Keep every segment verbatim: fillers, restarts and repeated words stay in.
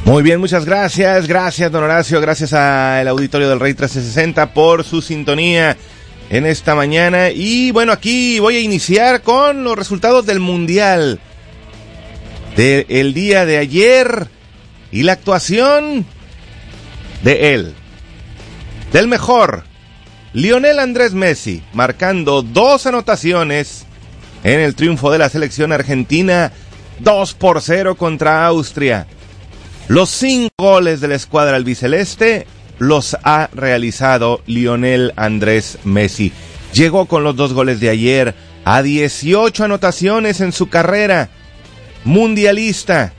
Muy bien, muchas gracias, gracias don Horacio, gracias al auditorio del Rey trescientos sesenta por su sintonía en esta mañana. Y bueno, aquí voy a iniciar con los resultados del Mundial del día de ayer y la actuación de él, del mejor, Lionel Andrés Messi, marcando dos anotaciones en el triunfo de la selección argentina dos por cero contra Austria. Los cinco goles de la escuadra albiceleste los ha realizado Lionel Andrés Messi. Llegó con los dos goles de ayer a dieciocho anotaciones en su carrera mundialista.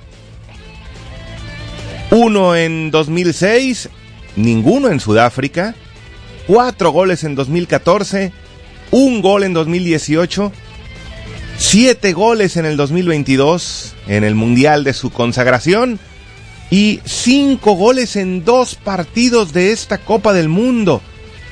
Uno en dos mil seis, ninguno en Sudáfrica. Cuatro goles en dos mil catorce, un gol en dos mil dieciocho, siete goles en el dos mil veintidós, en el mundial de su consagración, y cinco goles en dos partidos de esta Copa del Mundo.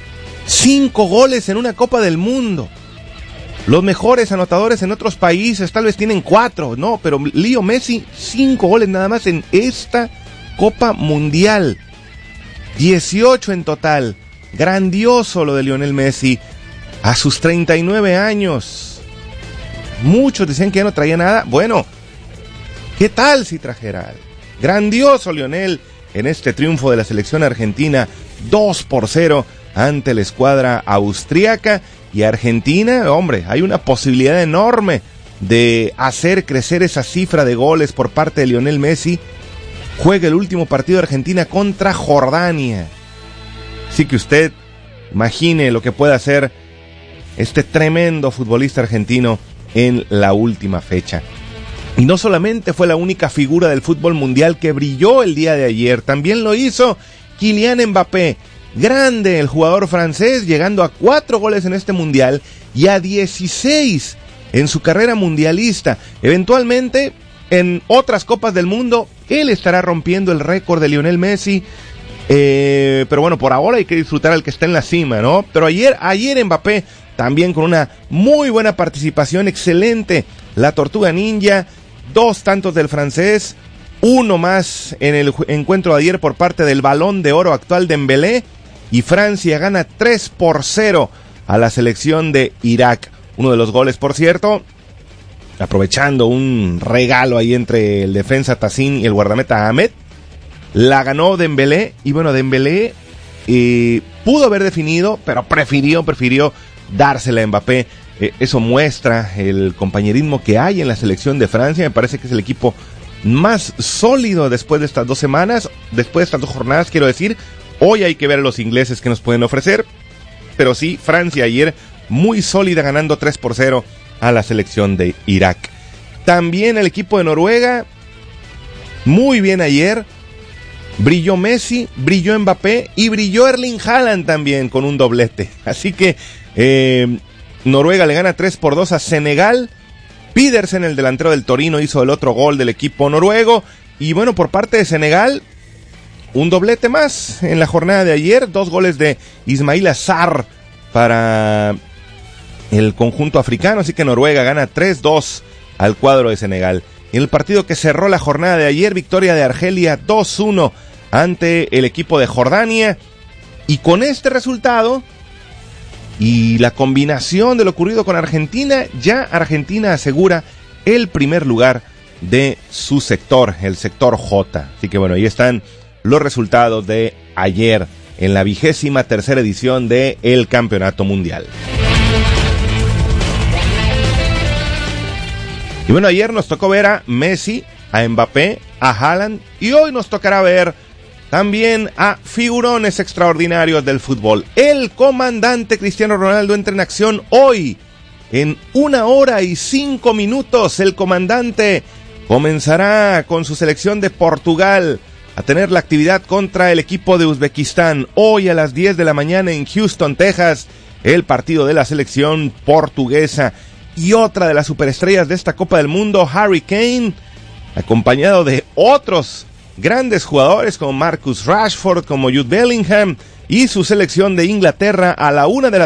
Cinco goles en una Copa del Mundo. Los mejores anotadores en otros países tal vez tienen cuatro, no, pero Leo Messi, cinco goles nada más en esta Copa Mundial. dieciocho en total. Grandioso lo de Lionel Messi a sus treinta y nueve años. Muchos decían que ya no traía nada. Bueno, ¿qué tal si trajera algo? Grandioso Lionel en este triunfo de la selección argentina dos por cero ante la escuadra austriaca. Y Argentina, hombre, hay una posibilidad enorme de hacer crecer esa cifra de goles por parte de Lionel Messi. Juega el último partido de Argentina contra Jordania. Así que usted imagine lo que puede hacer este tremendo futbolista argentino en la última fecha. Y no solamente fue la única figura del fútbol mundial que brilló el día de ayer, también lo hizo Kylian Mbappé. Grande el jugador francés, llegando a cuatro goles en este mundial y a dieciséis en su carrera mundialista. Eventualmente, en otras copas del mundo, él estará rompiendo el récord de Lionel Messi. Eh, pero bueno, por ahora hay que disfrutar al que está en la cima, ¿no? Pero ayer, ayer Mbappé también con una muy buena participación, excelente. La Tortuga Ninja, dos tantos del francés, uno más en el encuentro de ayer por parte del Balón de Oro actual de Dembélé. Y Francia gana tres por cero a la selección de Irak. Uno de los goles, por cierto, aprovechando un regalo ahí entre el defensa Tassin y el guardameta Ahmed, la ganó Dembélé. Y bueno, Dembélé eh, pudo haber definido, pero prefirió, prefirió dársela a Mbappé. Eh, eso muestra el compañerismo que hay en la selección de Francia. Me parece que es el equipo más sólido después de estas dos semanas, después de estas dos jornadas, quiero decir. Hoy hay que ver a los ingleses que nos pueden ofrecer, pero sí, Francia ayer muy sólida, ganando tres por cero a la selección de Irak. También el equipo de Noruega, muy bien ayer. Brilló Messi, brilló Mbappé y brilló Erling Haaland también con un doblete. Así que eh, Noruega le gana tres por dos a Senegal. Pedersen, el delantero del Torino, hizo el otro gol del equipo noruego. Y bueno, por parte de Senegal, un doblete más en la jornada de ayer. Dos goles de Ismaila Sarr para el conjunto africano. Así que Noruega gana tres dos al cuadro de Senegal. En el partido que cerró la jornada de ayer, victoria de Argelia dos uno ante el equipo de Jordania. Y con este resultado y la combinación de lo ocurrido con Argentina, ya Argentina asegura el primer lugar de su sector, el sector J. Así que bueno, ahí están los resultados de ayer en la vigésima tercera edición de el Campeonato Mundial. Y bueno, ayer nos tocó ver a Messi, a Mbappé, a Haaland, y hoy nos tocará ver también a figurones extraordinarios del fútbol. El comandante Cristiano Ronaldo entra en acción hoy. En una hora y cinco minutos el comandante comenzará con su selección de Portugal a tener la actividad contra el equipo de Uzbekistán. Hoy a las diez de la mañana en Houston, Texas, el partido de la selección portuguesa. Y otra de las superestrellas de esta Copa del Mundo, Harry Kane, acompañado de otros grandes jugadores como Marcus Rashford, como Jude Bellingham, y su selección de Inglaterra a la una de la